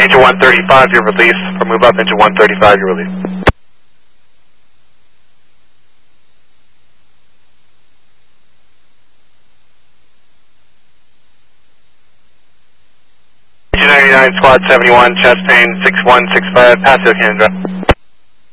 Engine 135, you're released. Or move up, Engine 135, you're released. Engine 99, Squad 71, chest pain 6165, passive Canada.